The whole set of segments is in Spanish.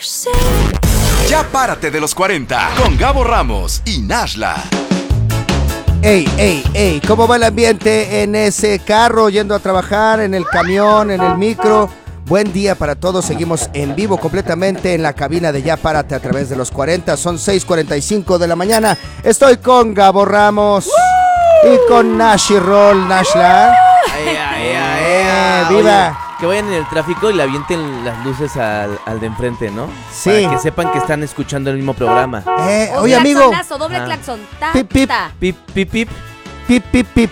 Ya párate de los 40 con Gabo Ramos y Nashla. Ey, ¿cómo va el ambiente en ese carro, yendo a trabajar, en el camión, en el micro? Buen día para todos, seguimos en vivo completamente en la cabina de Ya Párate a través de los 40, son 6:45 de la mañana. Estoy con Gabo Ramos y con Nashi Roll, Nashla. ¡Viva! Oye, que vayan en el tráfico y le avienten las luces al de enfrente, ¿no? Sí. Para que sepan que están escuchando el mismo programa. Oye, amigo. Doble claxon. Pip, pip. Pip, pip, pip. Pip, pip, pip.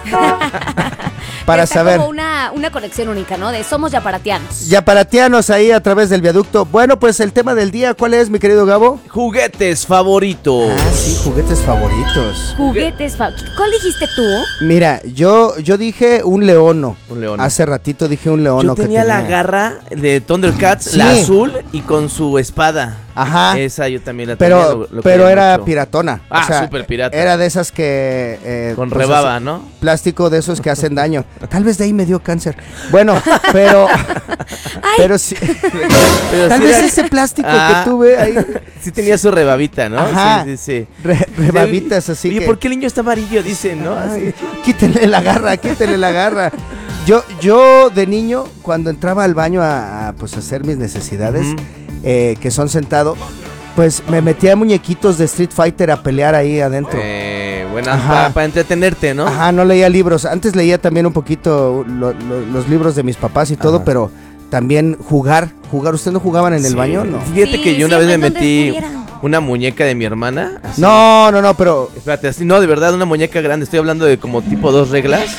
Para está saber. Como una conexión única, ¿no? De somos yaparatianos. Yaparatianos ahí a través del viaducto. Bueno, pues el tema del día, ¿cuál es, mi querido Gabo? Juguetes favoritos. Sí, juguetes favoritos. ¿Cuál dijiste tú? Mira, yo dije un leono. Un leono. Hace ratito dije un leono. Yo tenía la garra de Thundercats, Sí. la azul y con su espada. Ajá. Esa yo también la tenía. Pero quería era mucho. piratona. Súper pirata. Era de esas que... Con pues, rebaba, ¿no? Plástico de esos que hacen daño. Tal vez de ahí me dio cáncer. Bueno, pero... pero sí... Pero Tal sí vez era- ese plástico Ah. que tuve ahí... Sí tenía su rebabita, ¿no? Ajá. Sí. Rebabitas así Oye, que... ¿por qué el niño está amarillo? Dicen, ¿no? Ay, quítenle la garra. Yo de niño, cuando entraba al baño a hacer mis necesidades, que son sentado, pues me metía muñequitos de Street Fighter a pelear ahí adentro. Buena para entretenerte, ¿no? Ajá, no leía libros. Antes leía también un poquito los libros de mis papás y todo, pero también jugar. ¿Ustedes no jugaban en el baño? No. Fíjate Sí, que yo una sí, vez me pues, donde metí pudieran. una muñeca de mi hermana. Así. No, pero... Espérate, así, no, de verdad, una muñeca grande. Estoy hablando de como tipo 2 reglas.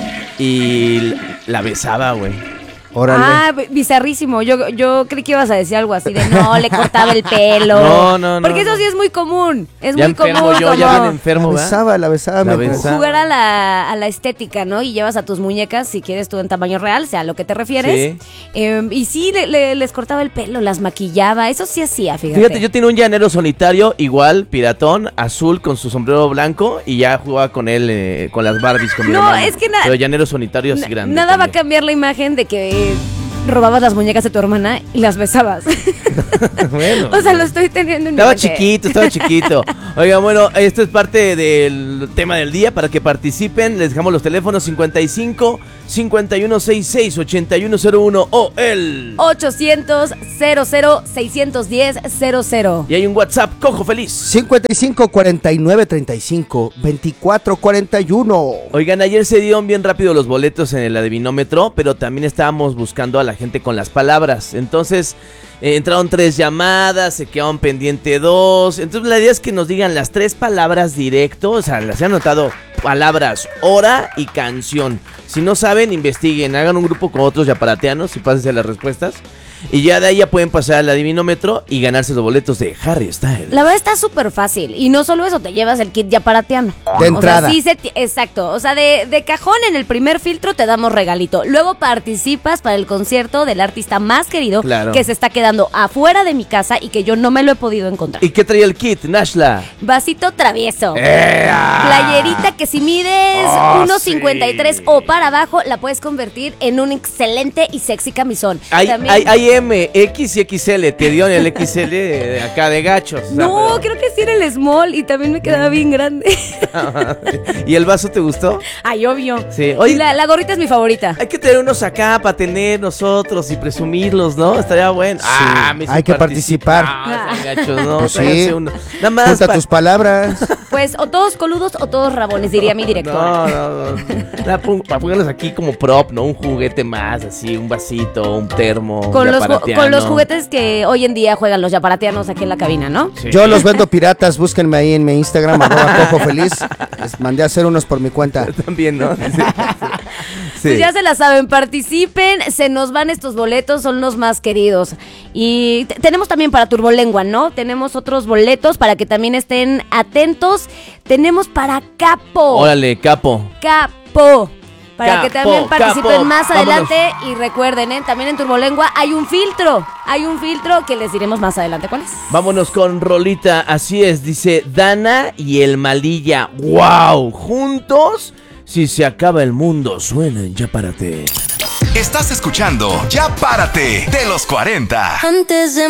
Y la besaba, güey. Órale. Bizarrísimo. Yo creí que ibas a decir algo así de no, le cortaba el pelo. No. Porque eso sí es muy común. Es Ya muy común. enfermo yo, ya como bien enfermo, ¿verdad? La besaba. La mientras- besaba. jugar a la estética, ¿no? Y llevas a tus muñecas, si quieres tú en tamaño real, sea a lo que te refieres. Y sí, les cortaba el pelo, las maquillaba. Eso sí hacía, Fíjate, yo tenía un llanero solitario, igual, piratón, azul, con su sombrero blanco. Y ya jugaba con él, con las Barbies, con mi No, hermano. es que Pero llanero solitario así grande. Nada va a también. cambiar la imagen de que robabas las muñecas de tu hermana y las besabas. Bueno, O sea, lo estoy teniendo en mi Estaba mente. chiquito. Oigan, bueno, esto es parte del tema del día para que participen. Les dejamos los teléfonos 55 5166 8101 o el 800 00 610 00. y hay un WhatsApp, Cojo Feliz. 55 49 35 24 41. Oigan, ayer se dieron bien rápido los boletos en el adivinómetro, pero también estábamos buscando a la gente con las palabras. Entonces, entraron 3 llamadas, se quedaron pendiente 2. Entonces, la idea es que nos digan las 3 palabras directo. O sea, las he anotado palabras, hora y canción. Si no saben, investiguen, hagan un grupo con otros yaparateanos y pásense las respuestas. Y ya de ahí ya pueden pasar al adivinómetro y ganarse los boletos de Harry Styles. La verdad está súper fácil. Y no solo eso, te llevas el kit yaparatiano. De entrada. O sea, exacto. O sea, de cajón en el primer filtro te damos regalito. Luego participas para el concierto del artista más querido, Claro. que se está quedando afuera de mi casa y que yo no me lo he podido encontrar. ¿Y qué traía el kit, Nashla? Vasito travieso. Playerita que si mides 1.53 o para abajo, la puedes convertir en un excelente y sexy camisón. También- Hay M, X y XL. Te dio en el XL de acá de gachos. o sea, No, pero- creo que sí era el small y también me quedaba bien grande. ¿Y el vaso te gustó? Ay, obvio. Sí. Y Oye, la gorrita es mi favorita. hay que tener unos acá para tener nosotros y presumirlos, ¿no? Estaría bueno. Me hizo hay que participar. sean gachos, ¿no? Pues sí. Tráiganse uno. Nada más. Junta tus palabras. Pues o todos coludos o todos rabones, diría mi director. No. Para ponerlos aquí como prop, ¿no? Un juguete más, así, un vasito, un termo. Con un los yaparatiano. juguetes que hoy en día juegan los yaparatianos aquí en la cabina, ¿no? Sí. Yo los vendo piratas, búsquenme ahí en mi Instagram, @cojofeliz. Les mandé a hacer unos por mi cuenta. También, ¿no? Sí. Pues ya se la saben, participen, se nos van estos boletos, son los más queridos. Y tenemos también para Turbolengua, ¿no? Tenemos otros boletos para que también estén atentos. Tenemos para Capo. Órale, capo. Capo. Para Capo, que también participen capo. más Vámonos. adelante. Y recuerden, también en Turbolengua hay un filtro. Hay un filtro que les diremos más adelante cuál es. Vámonos con rolita, así es, dice Dana y el Malilla. ¡Wow! Juntos, si se acaba el mundo, suenan Ya Párate. Estás escuchando Ya Párate de los 40. Antes de